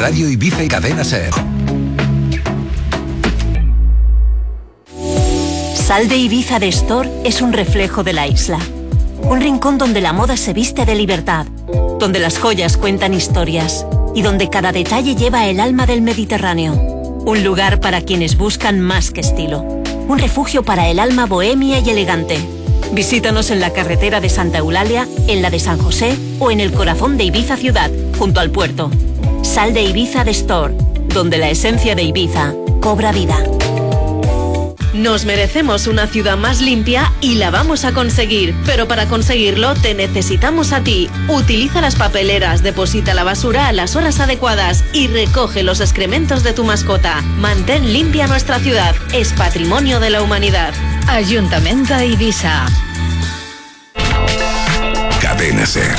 Radio Ibiza y Cadena SER. Sal de Ibiza de Store es un reflejo de la isla. Un rincón donde la moda se viste de libertad, donde las joyas cuentan historias y donde cada detalle lleva el alma del Mediterráneo. Un lugar para quienes buscan más que estilo. Un refugio para el alma bohemia y elegante. Visítanos en la carretera de Santa Eulalia, en la de San José o en el corazón de Ibiza ciudad, junto al puerto. Sal de Ibiza de Store, donde la esencia de Ibiza cobra vida. Nos merecemos una ciudad más limpia y la vamos a conseguir, pero para conseguirlo te necesitamos a ti. Utiliza las papeleras, deposita la basura a las horas adecuadas y recoge los excrementos de tu mascota. Mantén limpia nuestra ciudad, es patrimonio de la humanidad. Ayuntamiento de Ibiza. Cadena SER.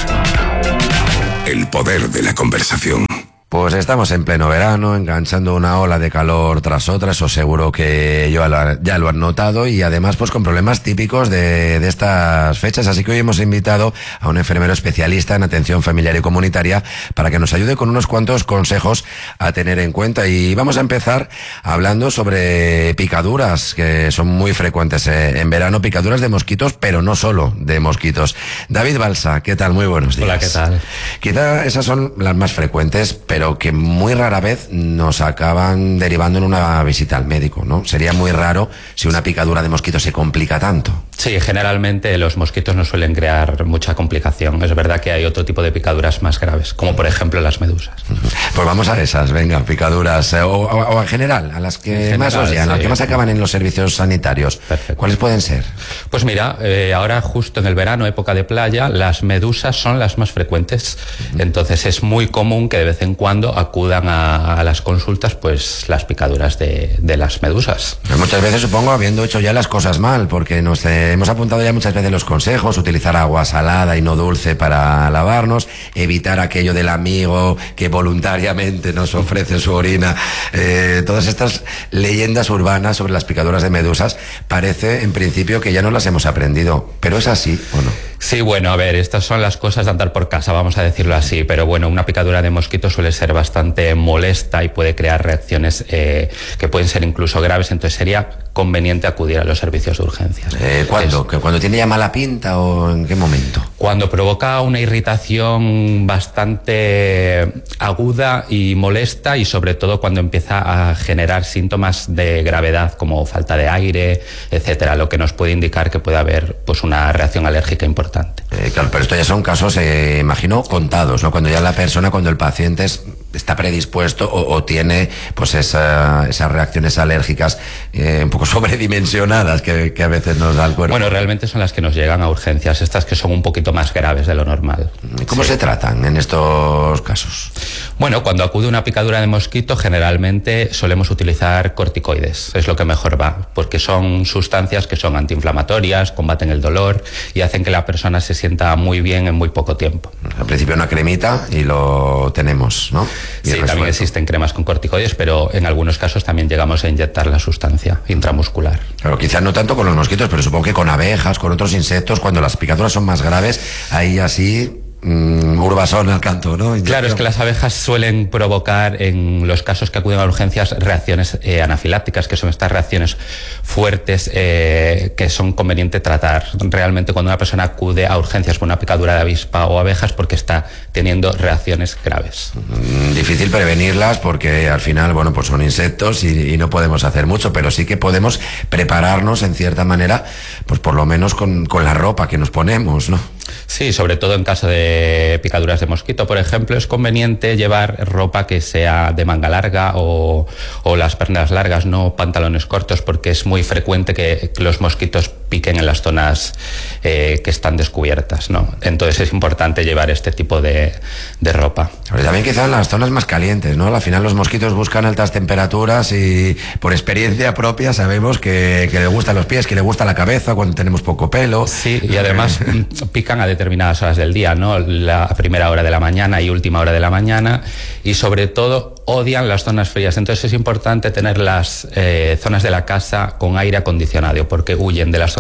El poder de la conversación. Pues estamos en pleno verano, enganchando una ola de calor tras otra, eso seguro que ya lo han notado, y además pues con problemas típicos de estas fechas, así que hoy hemos invitado a un enfermero especialista en atención familiar y comunitaria para que nos ayude con unos cuantos consejos a tener en cuenta. Y vamos a empezar hablando sobre picaduras, que son muy frecuentes en verano, picaduras de mosquitos, pero no solo de mosquitos. David Balsa, ¿qué tal? Muy buenos días. Hola, ¿qué tal? Quizá esas son las más frecuentes, pero que muy rara vez nos acaban derivando en una visita al médico, ¿no? Sería muy raro si una picadura de mosquito se complica tanto. Sí, generalmente los mosquitos no suelen crear mucha complicación. Es verdad que hay otro tipo de picaduras más graves, como por ejemplo las medusas. Pues vamos a esas, venga, picaduras, o en general, a las que más os llegan, a las que más acaban en los servicios sanitarios. Perfecto. ¿Cuáles pueden ser? Pues mira, ahora justo en el verano, época de playa, las medusas son las más frecuentes. Entonces es muy común que de vez en cuando acudan a las consultas pues las picaduras de las medusas. Pero muchas veces, supongo, habiendo hecho ya las cosas mal, porque nos hemos apuntado ya muchas veces los consejos: utilizar agua salada y no dulce para lavarnos, evitar aquello del amigo que voluntariamente nos ofrece su orina. Todas estas leyendas urbanas sobre las picaduras de medusas parece en principio que ya no las hemos aprendido, pero ¿es así o no? Sí, bueno, a ver, estas son las cosas de andar por casa, vamos a decirlo así, pero bueno, una picadura de mosquito suele ser bastante molesta y puede crear reacciones que pueden ser incluso graves, entonces sería conveniente acudir a los servicios de urgencias. ¿Cuándo? ¿Cuando tiene ya mala pinta o en qué momento? Cuando provoca una irritación bastante aguda y molesta, y sobre todo cuando empieza a generar síntomas de gravedad como falta de aire, etcétera, lo que nos puede indicar que puede haber pues una reacción alérgica importante. Claro, pero esto ya son casos, imagino, contados, ¿no? Cuando ya la persona, cuando el paciente está predispuesto o tiene pues esas reacciones alérgicas un poco sobredimensionadas que a veces nos da el cuerpo. Bueno, realmente son las que nos llegan a urgencias, estas que son un poquito más graves de lo normal. ¿Cómo se tratan en estos casos? Bueno, cuando acude una picadura de mosquito, generalmente solemos utilizar corticoides, es lo que mejor va, porque son sustancias que son antiinflamatorias, combaten el dolor y hacen que la persona se sienta muy bien en muy poco tiempo. Al principio una cremita y lo tenemos, ¿no? Sí, también existen cremas con corticoides, pero en algunos casos también llegamos a inyectar la sustancia intramuscular. Claro, quizás no tanto con los mosquitos, pero supongo que con abejas, con otros insectos, cuando las picaduras son más graves, ahí así urbasón al canto, ¿no? Claro, es que las abejas suelen provocar, en los casos que acuden a urgencias, reacciones anafilácticas, que son estas reacciones fuertes que son conveniente tratar. Realmente cuando una persona acude a urgencias por una picadura de avispa o abejas, porque está teniendo reacciones graves. Difícil prevenirlas porque al final, bueno, pues son insectos y no podemos hacer mucho, pero sí que podemos prepararnos en cierta manera, pues por lo menos con la ropa que nos ponemos, ¿no? Sí, sobre todo en caso de picaduras de mosquito, por ejemplo, es conveniente llevar ropa que sea de manga larga o las prendas largas, no pantalones cortos, porque es muy frecuente que los mosquitos piquen en las zonas que están descubiertas, ¿no? Entonces es importante llevar este tipo de ropa. Pero también quizás en las zonas más calientes, ¿no? Al final los mosquitos buscan altas temperaturas y por experiencia propia sabemos que le gustan los pies, que le gusta la cabeza cuando tenemos poco pelo. Sí, y además pican a determinadas horas del día, ¿no? La primera hora de la mañana y última hora de la mañana, y sobre todo odian las zonas frías. Entonces es importante tener las zonas de la casa con aire acondicionado, porque huyen de las zonas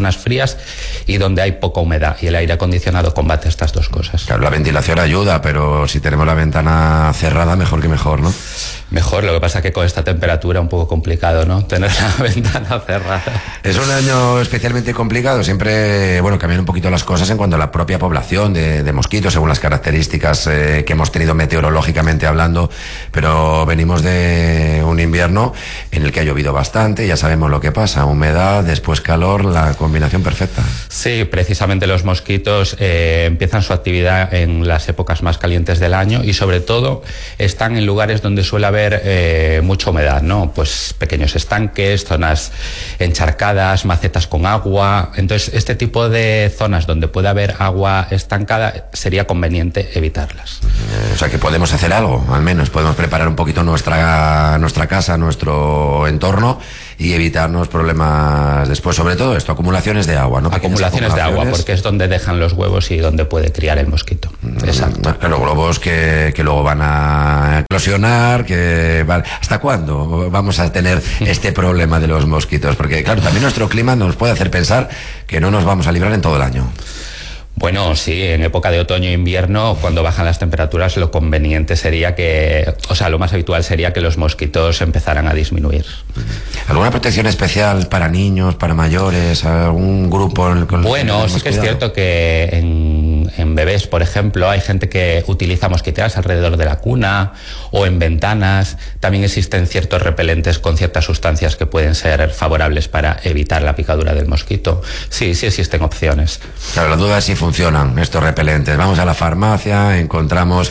zonas frías y donde hay poca humedad, y el aire acondicionado combate estas dos cosas. Claro, la ventilación ayuda, pero si tenemos la ventana cerrada, mejor que mejor, ¿no? Mejor, lo que pasa es que con esta temperatura un poco complicado, ¿no? Tener la ventana cerrada. Es un año especialmente complicado, siempre, bueno, cambian un poquito las cosas en cuanto a la propia población de mosquitos, según las características que hemos tenido meteorológicamente hablando, pero venimos de un invierno en el que ha llovido bastante, ya sabemos lo que pasa, humedad, después calor, la combinación perfecta. Sí, precisamente los mosquitos empiezan su actividad en las épocas más calientes del año y sobre todo están en lugares donde suele haber mucha humedad, ¿no? Pues pequeños estanques, zonas encharcadas, macetas con agua. Entonces, este tipo de zonas donde puede haber agua estancada sería conveniente evitarlas. O sea que podemos hacer algo, al menos podemos preparar un poquito nuestra casa, nuestro entorno y evitarnos problemas después, sobre todo esto, acumulaciones de agua, ¿no? Acumulaciones de agua, porque es donde dejan los huevos y donde puede criar el mosquito. Exacto. Los globos que luego van a eclosionar, ¿hasta cuándo vamos a tener este problema de los mosquitos? Porque claro, también nuestro clima nos puede hacer pensar que no nos vamos a librar en todo el año. Bueno, sí, en época de otoño e invierno, cuando bajan las temperaturas, lo conveniente sería lo más habitual sería que los mosquitos empezaran a disminuir. ¿Alguna protección especial para niños, para mayores, algún grupo? Bueno, sí que es cierto que en bebés, por ejemplo, hay gente que utiliza mosquiteras alrededor de la cuna o en ventanas. También existen ciertos repelentes con ciertas sustancias que pueden ser favorables para evitar la picadura del mosquito. Sí existen opciones. Claro, la duda es si funcionan estos repelentes. Vamos a la farmacia, encontramos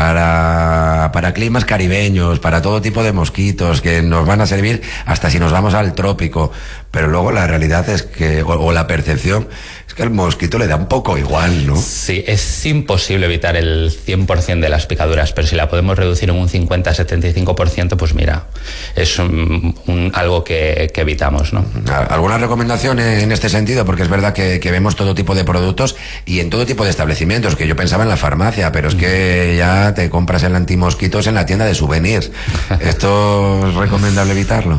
para climas caribeños, para todo tipo de mosquitos que nos van a servir hasta si nos vamos al trópico, pero luego la realidad es que, o la percepción, es que al mosquito le da un poco igual, ¿no? Sí, es imposible evitar el 100% de las picaduras, pero si la podemos reducir en un 50-75%, pues mira, es algo que evitamos, ¿no? ¿Alguna recomendación en este sentido? Porque es verdad que vemos todo tipo de productos y en todo tipo de establecimientos, que yo pensaba en la farmacia, pero es que ya te compras el antimosquitos en la tienda de souvenirs. ¿Esto es recomendable evitarlo?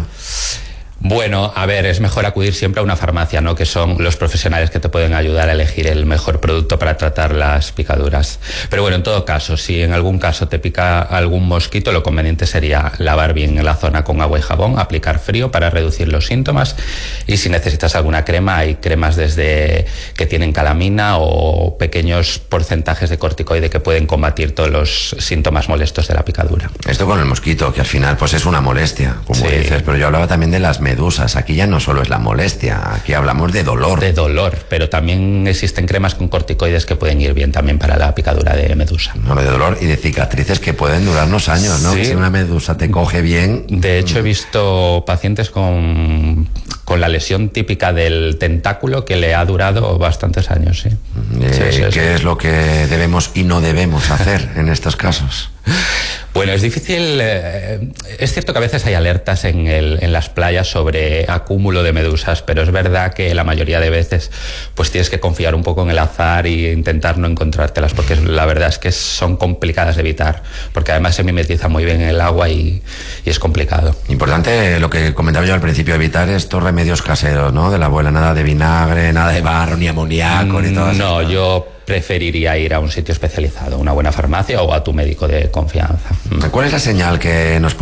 Bueno, a ver, es mejor acudir siempre a una farmacia, ¿no? Que son los profesionales que te pueden ayudar a elegir el mejor producto para tratar las picaduras. Pero bueno, en todo caso, si en algún caso te pica algún mosquito, lo conveniente sería lavar bien la zona con agua y jabón, aplicar frío para reducir los síntomas, y si necesitas alguna crema, hay cremas desde que tienen calamina o pequeños porcentajes de corticoide que pueden combatir todos los síntomas molestos de la picadura. Esto con el mosquito, que al final pues es una molestia, como dices, pero yo hablaba también de las medusas. Aquí ya no solo es la molestia, aquí hablamos de dolor. De dolor, pero también existen cremas con corticoides que pueden ir bien también para la picadura de medusa. No, de dolor y de cicatrices que pueden durarnos años, ¿no? Sí. Que si una medusa te coge bien... De hecho, he visto pacientes con la lesión típica del tentáculo que le ha durado bastantes años, sí. ¿Qué es lo que debemos y no debemos hacer en estos casos? Bueno, es difícil. Es cierto que a veces hay alertas en las playas sobre acúmulo de medusas, pero es verdad que la mayoría de veces pues tienes que confiar un poco en el azar e intentar no encontrártelas, porque la verdad es que son complicadas de evitar, porque además se mimetizan muy bien en el agua y es complicado. Importante lo que comentaba yo al principio, evitar estos remedios caseros, ¿no? De la abuela, nada de vinagre, nada de barro, ni amoníaco, ni todo eso. No, yo preferiría ir a un sitio especializado, una buena farmacia o a tu médico de confianza. ¿Cuál es la señal que nos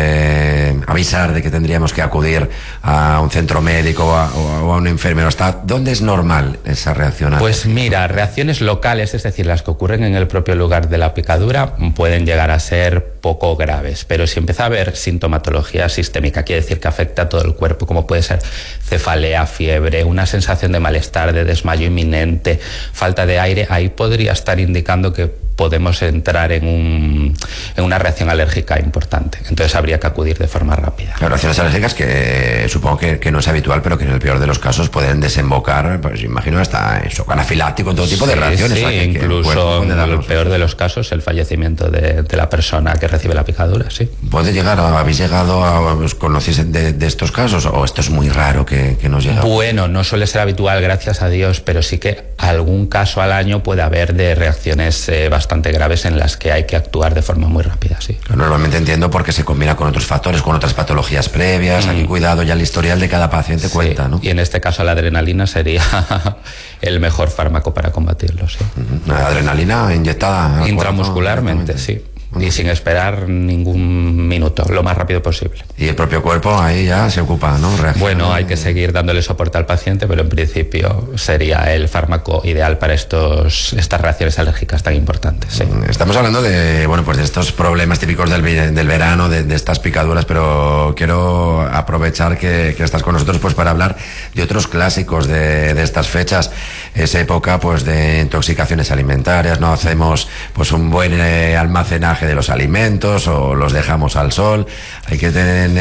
puede avisar de que tendríamos que acudir a un centro médico o a un enfermero? ¿Hasta dónde es normal esa reacción? Pues mira, reacciones locales, es decir, las que ocurren en el propio lugar de la picadura, pueden llegar a ser poco graves, pero si empieza a haber sintomatología sistémica, quiere decir que afecta a todo el cuerpo, como puede ser cefalea, fiebre, una sensación de malestar, de desmayo inminente, falta de aire, ahí podría estar indicando que podemos entrar en una reacción alérgica importante. Entonces habría que acudir de forma rápida. Las reacciones alérgicas que supongo que no es habitual, pero que en el peor de los casos pueden desembocar, pues imagino, hasta shock anafiláctico, en todo tipo de reacciones. Sí, incluso en el peor de los casos, el fallecimiento de la persona que recibe la picadura, sí. ¿Habéis llegado a conocéis de estos casos o esto es muy raro que nos llegue? Bueno, no suele ser habitual, gracias a Dios, pero sí que algún caso al año puede haber de reacciones bastante bastante graves en las que hay que actuar de forma muy rápida, sí. Normalmente entiendo porque se combina con otros factores, con otras patologías previas. Aquí cuidado, ya el historial de cada paciente cuenta, ¿no? Y en este caso la adrenalina sería el mejor fármaco para combatirlo, sí. La adrenalina inyectada intramuscularmente, sí. Y sin esperar ningún minuto, lo más rápido posible. Y el propio cuerpo ahí ya se ocupa, ¿no? Bueno, hay que seguir dándole soporte al paciente, pero en principio sería el fármaco ideal para estas reacciones alérgicas tan importantes. Sí. Estamos hablando de, bueno, pues de estos problemas típicos del verano, de estas picaduras, pero quiero aprovechar que estás con nosotros pues para hablar de otros clásicos de estas fechas. Esa época pues de intoxicaciones alimentarias, ¿no? Hacemos pues un buen almacenaje de los alimentos o los dejamos al sol. Hay que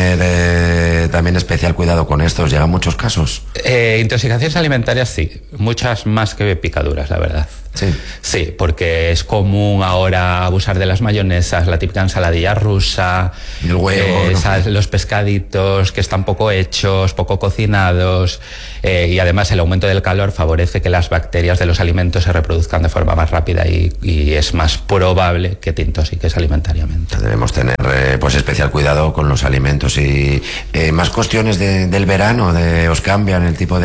tener también especial cuidado con estos. ¿Llegan muchos casos? Intoxicaciones alimentarias sí, muchas más que picaduras, la verdad. Sí, porque es común ahora abusar de las mayonesas, la típica ensaladilla rusa, el huevo, ¿no? Los pescaditos que están poco hechos, poco cocinados, y además el aumento del calor favorece que las bacterias de los alimentos se reproduzcan de forma más rápida y es más probable que te intoxiques alimentariamente. Debemos tener pues especial cuidado con los alimentos. Y más cuestiones del verano, ¿os cambian el tipo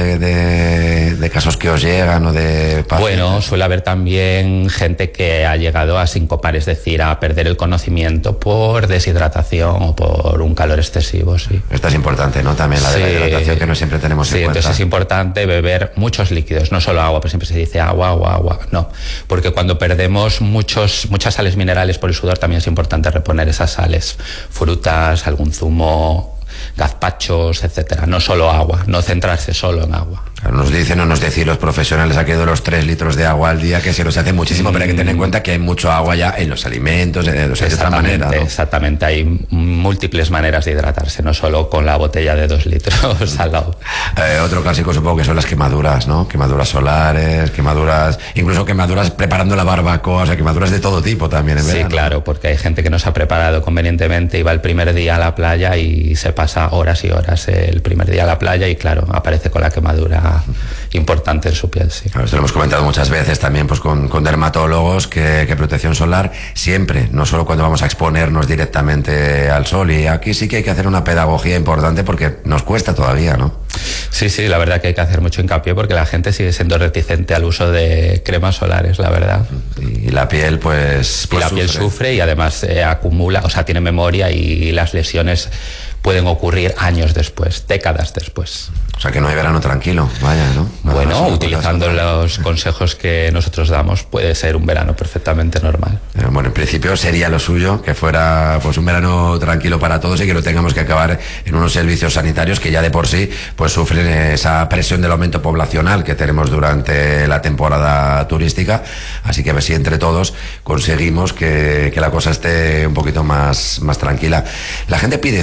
de casos que os llegan o de pacientes? Bueno, suele haber también gente que ha llegado a sincopar, es decir, a perder el conocimiento por deshidratación o por un calor excesivo, sí. Esto es importante, ¿no? También la de la hidratación, que no siempre tenemos en cuenta. Entonces es importante beber muchos líquidos, no solo agua, pero siempre se dice agua, no, porque cuando perdemos muchas sales minerales por el sudor también es importante reponer esas sales, frutas, algún zumo, gazpachos, etcétera, no solo agua, no centrarse solo en agua. Claro, nos decir los profesionales aquí de los 3 litros de agua al día, que se nos hace muchísimo, pero hay que tener en cuenta que hay mucho agua ya en los alimentos, de otra manera, ¿no? Exactamente, hay múltiples maneras de hidratarse, no solo con la botella de 2 litros al lado. Otro clásico supongo que son las quemaduras, ¿no? Quemaduras solares, incluso quemaduras preparando la barbacoa, o sea, quemaduras de todo tipo también en verano. Sí, claro, porque hay gente que no se ha preparado convenientemente y va el primer día a la playa y se pasa horas y horas el primer día a la playa y claro, aparece con la quemadura importante en su piel, sí. Claro, esto lo hemos comentado muchas veces también pues con dermatólogos, que protección solar siempre, no solo cuando vamos a exponernos directamente al sol, y aquí sí que hay que hacer una pedagogía importante porque nos cuesta todavía, ¿no? Sí, la verdad que hay que hacer mucho hincapié porque la gente sigue siendo reticente al uso de cremas solares, la verdad. Y la piel pues la piel sufre y además acumula, o sea, tiene memoria y las lesiones pueden ocurrir años después, décadas después. O sea que no hay verano tranquilo, vaya, ¿no? Bueno, utilizando los consejos que nosotros damos, puede ser un verano perfectamente normal. Bueno, en principio sería lo suyo, que fuera pues un verano tranquilo para todos y que no tengamos que acabar en unos servicios sanitarios que ya de por sí pues sufren esa presión del aumento poblacional que tenemos durante la temporada turística. Así que a ver si entre todos conseguimos que la cosa esté un poquito más tranquila. La gente pide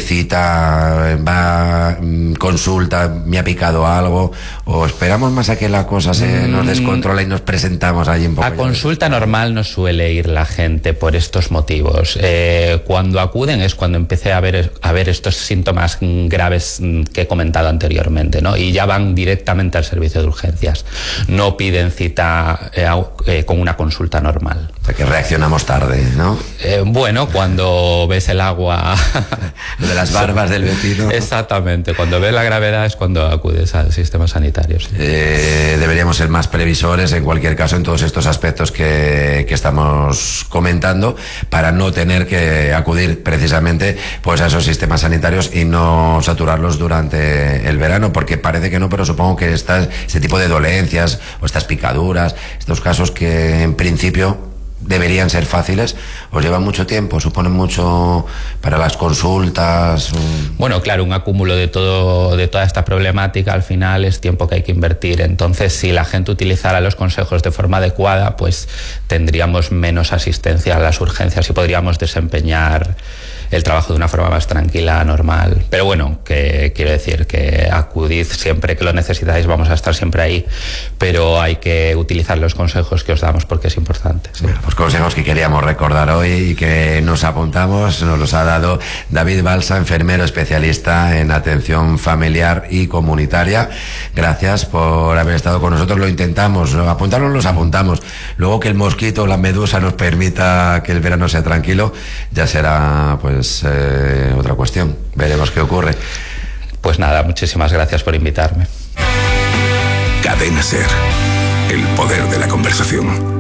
cita, va, consulta, me ha picado algo, o esperamos más a que la cosa se nos descontrola y nos presentamos allí un poco. A consulta normal no suele ir la gente por estos motivos. Cuando acuden es cuando empiece a ver estos síntomas graves que he comentado anteriormente, ¿no? Y ya van directamente al servicio de urgencias. No piden cita con una consulta normal. O sea que reaccionamos tarde, ¿no? Bueno, cuando ves el agua... Lo de las barbas del vecino. Exactamente, cuando ves la gravedad es cuando acudes al sistema sanitario. Sí. Deberíamos ser más previsores en cualquier caso en todos estos aspectos que estamos comentando, para no tener que acudir precisamente pues a esos sistemas sanitarios y no saturarlos durante el verano, porque parece que no, pero supongo que este tipo de dolencias o estas picaduras, estos casos que en principio deberían ser fáciles, os llevan mucho tiempo, suponen mucho para las consultas. Bueno, claro, un acúmulo de toda esta problemática al final es tiempo que hay que invertir. Entonces, si la gente utilizara los consejos de forma adecuada, pues tendríamos menos asistencia a las urgencias y podríamos desempeñar el trabajo de una forma más tranquila, normal. Pero bueno, que quiero decir que acudid siempre que lo necesitáis, vamos a estar siempre ahí, pero hay que utilizar los consejos que os damos porque es importante. Sí. Bueno, pues consejos que queríamos recordar hoy. hoy y que nos apuntamos, nos los ha dado David Balsa, enfermero especialista en atención familiar y comunitaria. Gracias por haber estado con nosotros. Lo intentamos, apuntarnos los apuntamos. Luego que el mosquito o la medusa nos permita que el verano sea tranquilo, ya será pues otra cuestión. Veremos qué ocurre. Pues nada, muchísimas gracias por invitarme. Cadena SER, el poder de la conversación.